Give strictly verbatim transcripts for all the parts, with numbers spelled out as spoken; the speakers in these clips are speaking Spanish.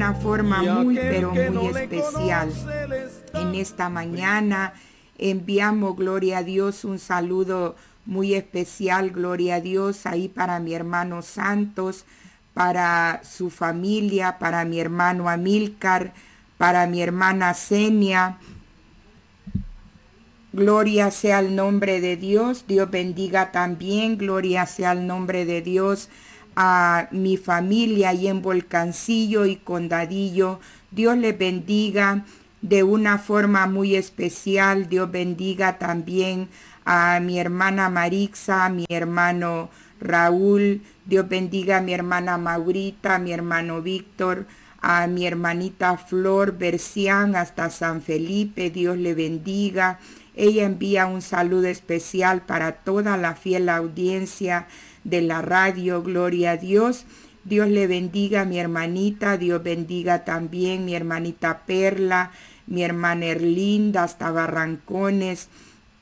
una forma muy, pero muy especial. En esta mañana enviamos, gloria a Dios, un saludo muy especial, gloria a Dios, ahí para mi hermano Santos, para su familia, para mi hermano Amílcar, para mi hermana Senia. Gloria sea el nombre de Dios. Dios bendiga también, gloria sea el nombre de Dios, a mi familia ahí en Volcancillo y Condadillo. Dios les bendiga de una forma muy especial. Dios bendiga también a mi hermana Marixa, a mi hermano Raúl. Dios bendiga a mi hermana Maurita, a mi hermano Víctor, a mi hermanita Flor Bercián hasta San Felipe. Dios le bendiga. Ella envía un saludo especial para toda la fiel audiencia de la radio. Gloria a Dios. Dios le bendiga a mi hermanita. Dios bendiga también mi hermanita Perla, mi hermana Erlinda hasta Barrancones,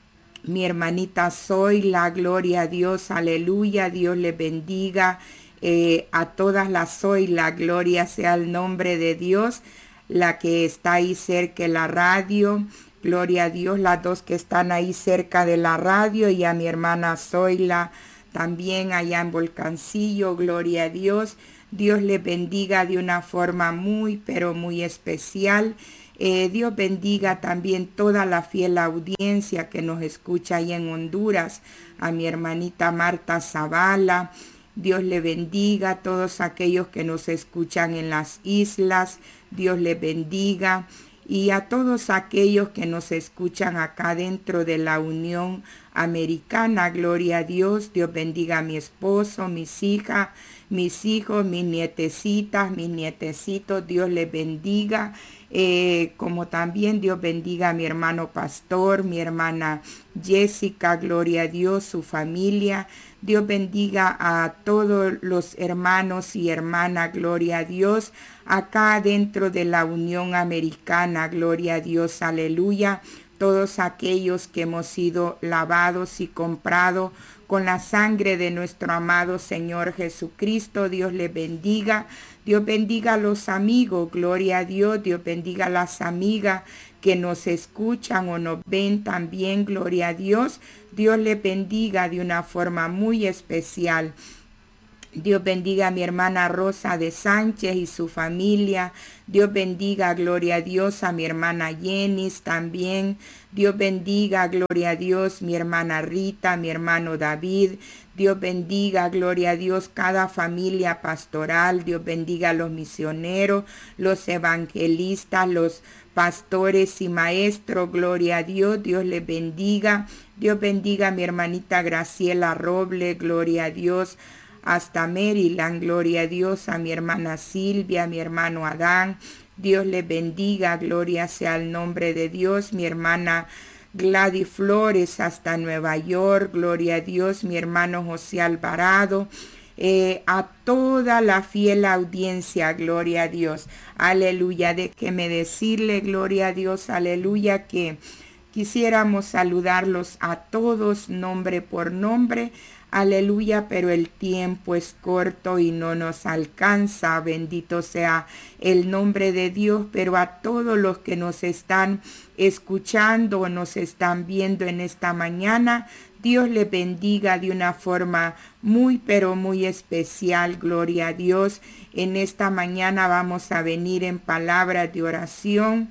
mi hermanita Zoila. Gloria a Dios. Aleluya. Dios le bendiga eh, a todas las Zoila. Gloria sea el nombre de Dios. La que está ahí cerca de la radio. Gloria a Dios, las dos que están ahí cerca de la radio, y a mi hermana Zoila también allá en Volcancillo. Gloria a Dios. Dios les bendiga de una forma muy, pero muy especial. Eh, Dios bendiga también toda la fiel audiencia que nos escucha ahí en Honduras. A mi hermanita Marta Zavala. Dios le bendiga a todos aquellos que nos escuchan en las islas. Dios les bendiga. Y a todos aquellos que nos escuchan acá dentro de la Unión Americana. Gloria a Dios. Dios bendiga a mi esposo, mis hijas, mis hijos, mis nietecitas, mis nietecitos. Dios les bendiga. Eh, como también Dios bendiga a mi hermano pastor, mi hermana Jessica. Gloria a Dios, su familia. Dios bendiga a todos los hermanos y hermanas, gloria a Dios, acá dentro de la Unión Americana. Gloria a Dios, aleluya. Todos aquellos que hemos sido lavados y comprados con la sangre de nuestro amado Señor Jesucristo. Dios les bendiga. Dios bendiga a los amigos, gloria a Dios. Dios bendiga a las amigas que nos escuchan o nos ven también, gloria a Dios. Dios les bendiga de una forma muy especial. Dios bendiga a mi hermana Rosa de Sánchez y su familia. Dios bendiga, gloria a Dios, a mi hermana Jenis también. Dios bendiga, gloria a Dios, mi hermana Rita, mi hermano David. Dios bendiga, gloria a Dios, cada familia pastoral. Dios bendiga a los misioneros, los evangelistas, los pastores y maestros. Gloria a Dios. Dios les bendiga. Dios bendiga a mi hermanita Graciela Roble. Gloria a Dios. Hasta Maryland, gloria a Dios, a mi hermana Silvia, a mi hermano Adán. Dios les bendiga, gloria sea el nombre de Dios. Mi hermana Gladys Flores hasta Nueva York, gloria a Dios. Mi hermano José Alvarado. Eh, a toda la fiel audiencia, gloria a Dios. Aleluya, déjeme decirle, gloria a Dios, aleluya, que quisiéramos saludarlos a todos, nombre por nombre. Aleluya, pero el tiempo es corto y no nos alcanza. Bendito sea el nombre de Dios, pero a todos los que nos están escuchando o nos están viendo en esta mañana, Dios les bendiga de una forma muy, pero muy especial. Gloria a Dios. En esta mañana vamos a venir en palabras de oración,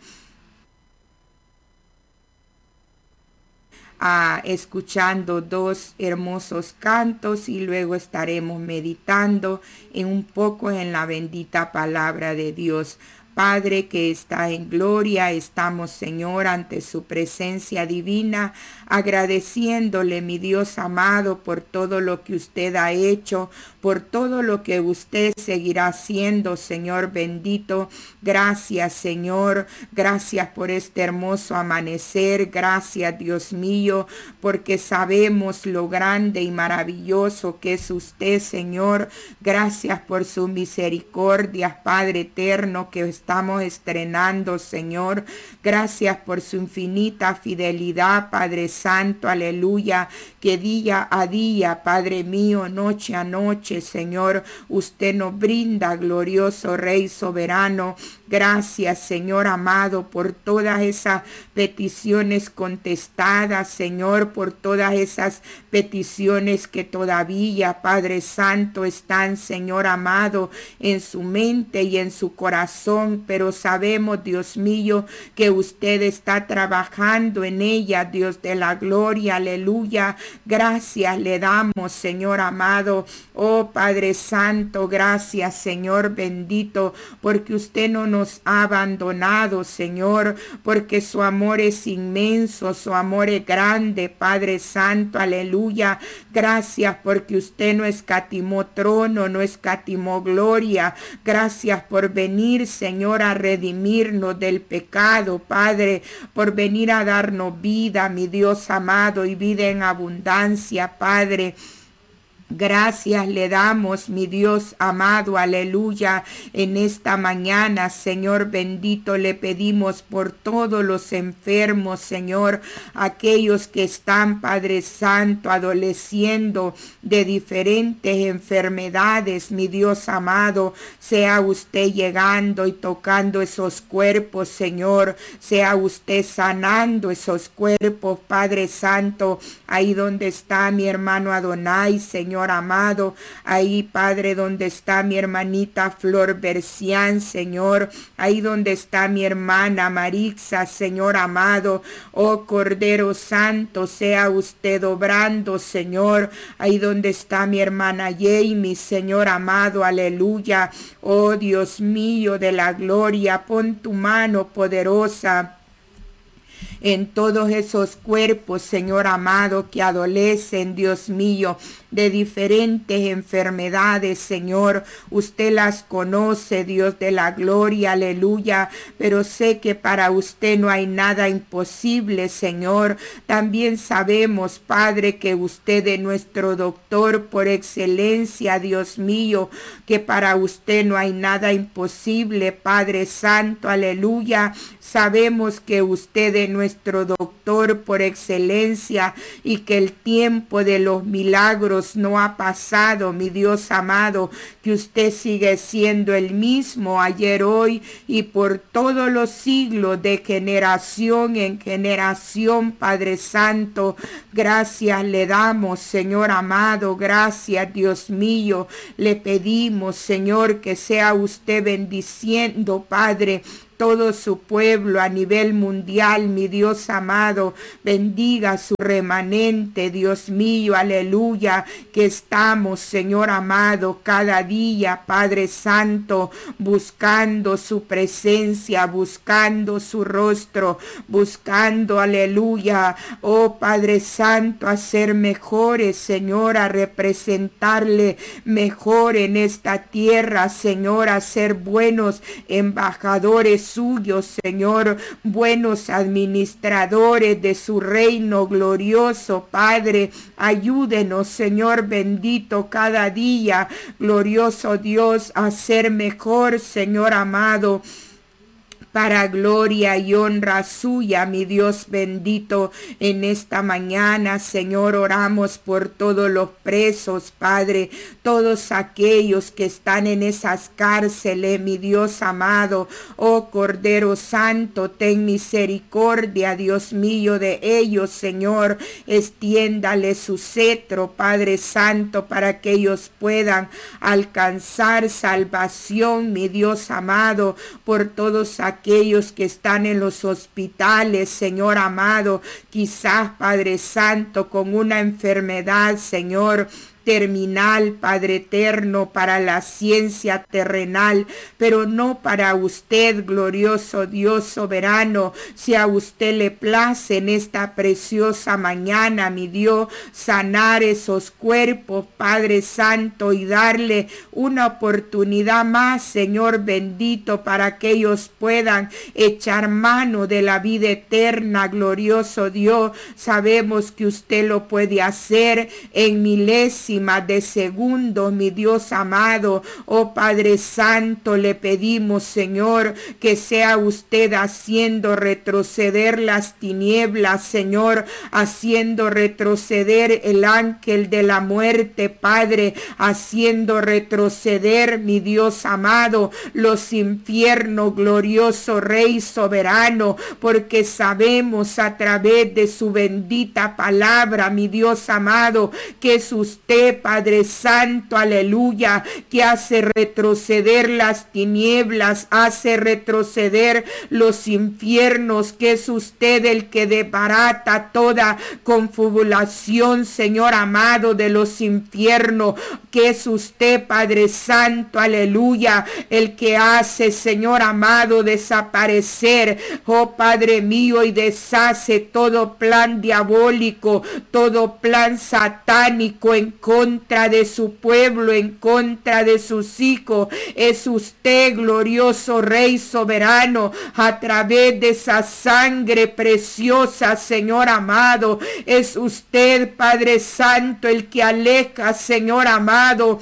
a escuchando dos hermosos cantos, y luego estaremos meditando en un poco en la bendita palabra de Dios. Padre que está en gloria, estamos, Señor, ante su presencia divina, agradeciéndole, mi Dios amado, por todo lo que usted ha hecho, por todo lo que usted seguirá haciendo, Señor bendito. Gracias, Señor, gracias por este hermoso amanecer, gracias, Dios mío, porque sabemos lo grande y maravilloso que es usted, Señor. Gracias por sus misericordias, Padre eterno, que estamos estrenando, Señor. Gracias por su infinita fidelidad, Padre Santo, aleluya, que día a día, Padre mío, noche a noche, Señor, usted nos brinda, glorioso Rey soberano. Gracias, Señor amado, por todas esas peticiones contestadas, Señor, por todas esas peticiones que todavía, Padre Santo, están, Señor amado, en su mente y en su corazón, pero sabemos, Dios mío, que usted está trabajando en ella, Dios de la gloria, aleluya. Gracias le damos, Señor amado. Oh Padre Santo, gracias, Señor bendito, porque usted no nos ha abandonado, Señor, porque su amor es inmenso, su amor es grande, Padre Santo, aleluya. Gracias porque usted no escatimó trono, no escatimó gloria. Gracias por venir, Señor, a redimirnos del pecado, Padre, por venir a darnos vida, mi Dios amado, y vida en abundancia, Padre. Gracias le damos, mi Dios amado, aleluya, en esta mañana, Señor bendito, le pedimos por todos los enfermos, Señor, aquellos que están, Padre Santo, adoleciendo de diferentes enfermedades, mi Dios amado, sea usted llegando y tocando esos cuerpos, Señor, sea usted sanando esos cuerpos, Padre Santo, ahí donde está mi hermano Adonai, Señor. Señor amado, ahí Padre donde está mi hermanita Flor Bercián, Señor, ahí donde está mi hermana Marixa, Señor amado, oh Cordero Santo, sea usted obrando, Señor, ahí donde está mi hermana Jamie, Señor amado, aleluya, oh Dios mío de la gloria, pon tu mano poderosa en todos esos cuerpos, Señor amado, que adolecen, Dios mío, de diferentes enfermedades, Señor. Usted las conoce, Dios de la gloria, aleluya, pero sé que para usted no hay nada imposible, Señor. También sabemos, Padre, que usted es nuestro doctor por excelencia, Dios mío, que para usted no hay nada imposible, Padre Santo, aleluya. Sabemos que usted es nuestro doctor por excelencia y que el tiempo de los milagros no ha pasado, mi Dios amado, que usted sigue siendo el mismo ayer, hoy y por todos los siglos, de generación en generación, Padre Santo. Gracias le damos, Señor amado, gracias, Dios mío. Le pedimos, Señor, que sea usted bendiciendo, Padre, todo su pueblo a nivel mundial, mi Dios amado, bendiga su remanente, Dios mío, aleluya, que estamos, Señor amado, cada día, Padre Santo, buscando su presencia, buscando su rostro, buscando, aleluya, oh Padre Santo, a ser mejores, Señor, a representarle mejor en esta tierra, Señor, a ser buenos embajadores suyos, Señor, buenos administradores de su reino glorioso, Padre. Ayúdenos, Señor bendito, cada día, glorioso Dios, a ser mejor, Señor amado, para gloria y honra suya, mi Dios bendito. En esta mañana, Señor, oramos por todos los presos, Padre, todos aquellos que están en esas cárceles, mi Dios amado. Oh Cordero Santo, ten misericordia, Dios mío, de ellos, Señor. Extiéndale su cetro, Padre Santo, para que ellos puedan alcanzar salvación, mi Dios amado, por todos aquellos aquellos que están en los hospitales, Señor amado, quizás, Padre Santo, con una enfermedad, Señor, terminal, Padre eterno, para la ciencia terrenal, pero no para usted, glorioso Dios soberano. Si a usted le place en esta preciosa mañana, mi Dios, sanar esos cuerpos, Padre Santo, y darle una oportunidad más, Señor bendito, para que ellos puedan echar mano de la vida eterna, glorioso Dios. Sabemos que usted lo puede hacer en milésimas milésimas de segundo, mi Dios amado. Oh Padre Santo, le pedimos, Señor, que sea usted haciendo retroceder las tinieblas, Señor, haciendo retroceder el ángel de la muerte, Padre, haciendo retroceder, mi Dios amado, los infiernos, glorioso Rey soberano, porque sabemos a través de su bendita palabra, mi Dios amado, que es usted, Padre Santo, aleluya, que hace retroceder las tinieblas, hace retroceder los infiernos, que es usted el que desbarata toda confabulación, Señor amado, de los infiernos, que es usted, Padre Santo, aleluya, el que hace, Señor amado, desaparecer, oh Padre mío, y deshace todo plan diabólico, todo plan satánico en contra de su pueblo, en contra de sus hijos. Es usted, glorioso Rey soberano, a través de esa sangre preciosa, Señor amado. Es usted, Padre Santo, el que aleja, Señor amado,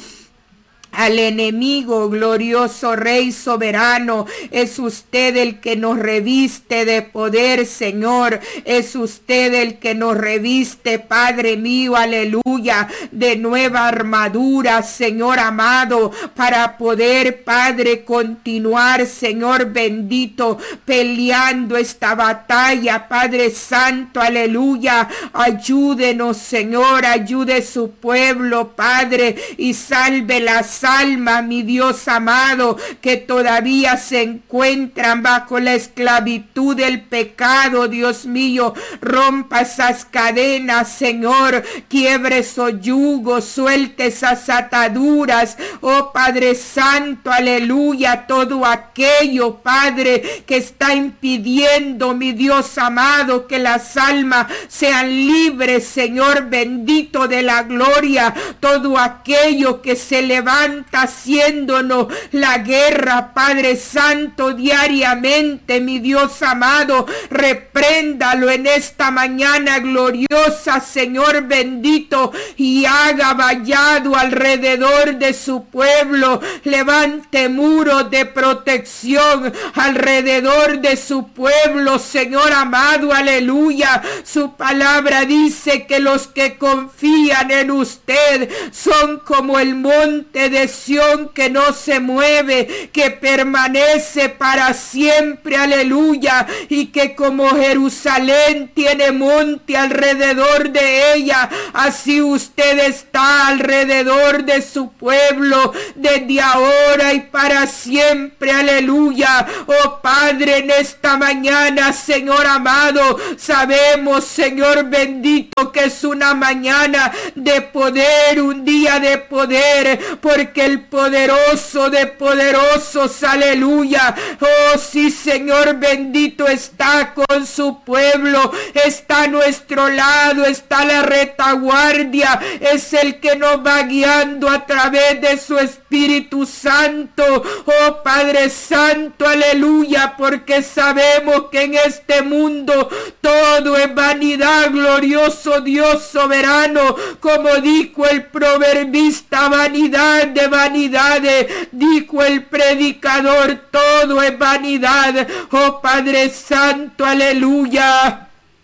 al enemigo, glorioso Rey soberano. Es usted el que nos reviste de poder, Señor. Es usted el que nos reviste, Padre mío, aleluya, de nueva armadura, Señor amado, para poder, Padre, continuar, Señor bendito, peleando esta batalla, Padre Santo, aleluya. Ayúdenos, Señor, ayude su pueblo, Padre, y salve las alma, mi Dios amado, que todavía se encuentran bajo la esclavitud del pecado. Dios mío, rompa esas cadenas, Señor, quiebre esos yugos, suelte esas ataduras, oh Padre Santo, aleluya, todo aquello, Padre, que está impidiendo, mi Dios amado, que las almas sean libres, Señor bendito de la gloria, todo aquello que se levanta haciéndonos la guerra, Padre Santo, diariamente, mi Dios amado, repréndalo en esta mañana gloriosa, Señor bendito, y haga vallado alrededor de su pueblo, levante muros de protección alrededor de su pueblo, Señor amado, aleluya. Su palabra dice que los que confían en usted son como el monte de Sión que no se mueve, que permanece para siempre, aleluya, y que como Jerusalén tiene monte alrededor de ella, así usted está alrededor de su pueblo, desde ahora y para siempre, aleluya. Oh Padre, en esta mañana, Señor amado, sabemos, Señor bendito, que es una mañana de poder, un día de poder, porque el poderoso de poderosos, aleluya, oh sí, Señor bendito, está con su pueblo, está a nuestro lado, está la retaguardia, es el que nos va guiando a través de su Espíritu Santo, oh Padre Santo, aleluya, porque sabemos que en este mundo todo es vanidad, glorioso Dios soberano, como dijo el proverbista, vanidad de vanidades, dijo el predicador, todo es vanidad, oh Padre Santo, aleluya.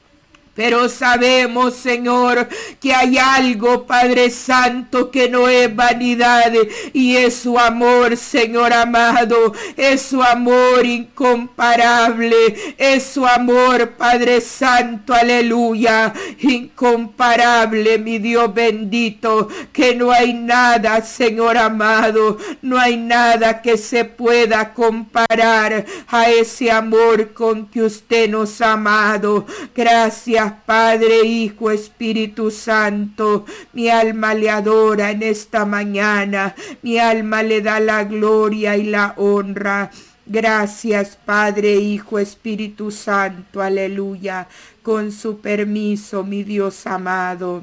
Pero sabemos, Señor, que hay algo, Padre Santo, que no es vanidad, y es su amor, Señor amado, es su amor incomparable, es su amor, Padre Santo, aleluya, incomparable, mi Dios bendito, que no hay nada, Señor amado, no hay nada que se pueda comparar a ese amor con que usted nos ha amado. Gracias, Padre, Hijo, Espíritu Santo. Mi alma le adora en esta mañana, mi alma le da la gloria y la honra. Gracias, Padre, Hijo, Espíritu Santo, aleluya. Con su permiso, mi Dios amado,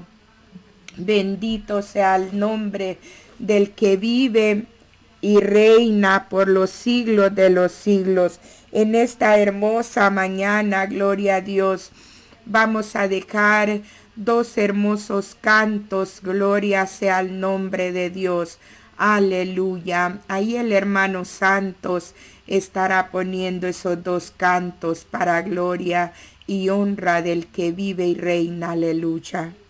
bendito sea el nombre del que vive y reina por los siglos de los siglos. En esta hermosa mañana, gloria a Dios, vamos a dejar, dos hermosos cantos, gloria sea el nombre de Dios. Aleluya. Ahí el hermano Santos estará poniendo esos dos cantos para gloria y honra del que vive y reina. Aleluya.